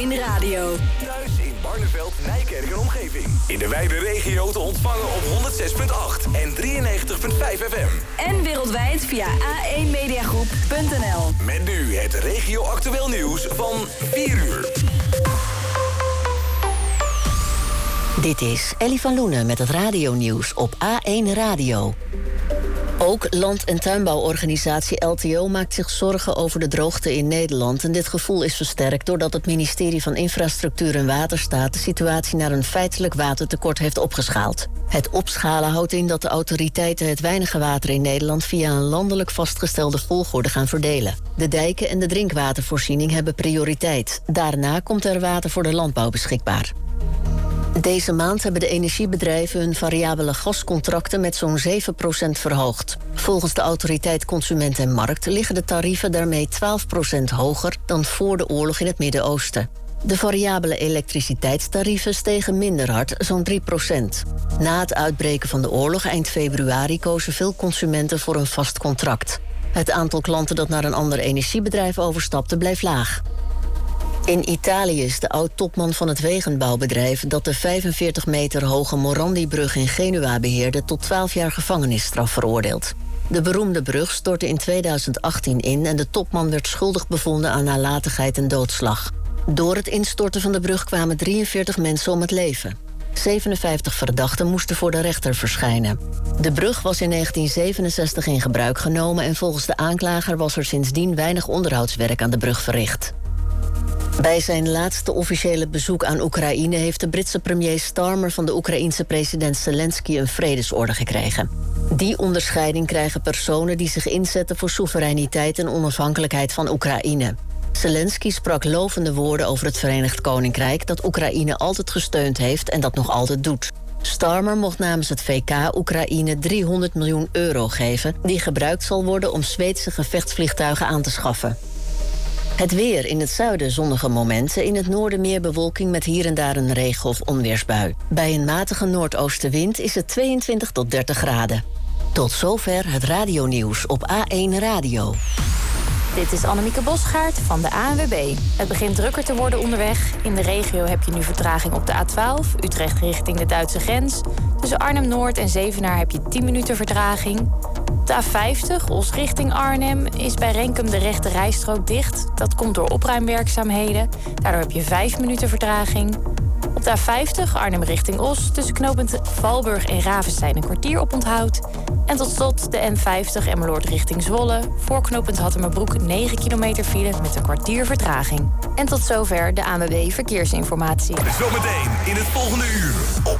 A1 Radio. Thuis in Barneveld, Nijkerk en omgeving. In de wijde regio te ontvangen op 106.8 en 93.5 FM. En wereldwijd via a1mediagroep.nl. Met nu het regio actueel nieuws van 4 uur. Dit is Ellie van Loenen met het radionieuws op A1 Radio. Ook land- en tuinbouworganisatie LTO maakt zich zorgen over de droogte in Nederland. En dit gevoel is versterkt doordat het ministerie van Infrastructuur en Waterstaat de situatie naar een feitelijk watertekort heeft opgeschaald. Het opschalen houdt in dat de autoriteiten het weinige water in Nederland via een landelijk vastgestelde volgorde gaan verdelen. De dijken en de drinkwatervoorziening hebben prioriteit. Daarna komt er water voor de landbouw beschikbaar. Deze maand hebben de energiebedrijven hun variabele gascontracten met zo'n 7% verhoogd. Volgens de autoriteit Consument en Markt liggen de tarieven daarmee 12% hoger dan voor de oorlog in het Midden-Oosten. De variabele elektriciteitstarieven stegen minder hard, zo'n 3%. Na het uitbreken van de oorlog eind februari kozen veel consumenten voor een vast contract. Het aantal klanten dat naar een ander energiebedrijf overstapte bleef laag. In Italië is de oud-topman van het wegenbouwbedrijf dat de 45 meter hoge Morandi-brug in Genua beheerde tot 12 jaar gevangenisstraf veroordeeld. De beroemde brug stortte in 2018 in en de topman werd schuldig bevonden aan nalatigheid en doodslag. Door het instorten van de brug kwamen 43 mensen om het leven. 57 verdachten moesten voor de rechter verschijnen. De brug was in 1967 in gebruik genomen en volgens de aanklager was er sindsdien weinig onderhoudswerk aan de brug verricht. Bij zijn laatste officiële bezoek aan Oekraïne heeft de Britse premier Starmer van de Oekraïense president Zelensky een vredesorde gekregen. Die onderscheiding krijgen personen die zich inzetten voor soevereiniteit en onafhankelijkheid van Oekraïne. Zelensky sprak lovende woorden over het Verenigd Koninkrijk dat Oekraïne altijd gesteund heeft en dat nog altijd doet. Starmer mocht namens het VK Oekraïne €300 miljoen geven, die gebruikt zal worden om Zweedse gevechtsvliegtuigen aan te schaffen. Het weer: in het zuiden zonnige momenten, in het noorden meer bewolking met hier en daar een regen- of onweersbui. Bij een matige noordoostenwind is het 22 tot 30 graden. Tot zover het radionieuws op A1 Radio. Dit is Annemieke Bosgaard van de ANWB. Het begint drukker te worden onderweg. In de regio heb je nu vertraging op de A12, Utrecht richting de Duitse grens. Tussen Arnhem-Noord en Zevenaar heb je 10 minuten vertraging. De A50, Os richting Arnhem, is bij Renkum de rechte rijstrook dicht. Dat komt door opruimwerkzaamheden. Daardoor heb je 5 minuten vertraging. Op de A50, Arnhem richting Os, tussen knooppunt Valburg en Ravenstein een kwartier op onthoud. En tot slot de N50 Emmeloord richting Zwolle. Voor knooppunt Hattemerbroek 9 kilometer file met een kwartier vertraging. En tot zover de ANWB Verkeersinformatie. Zometeen in het volgende uur op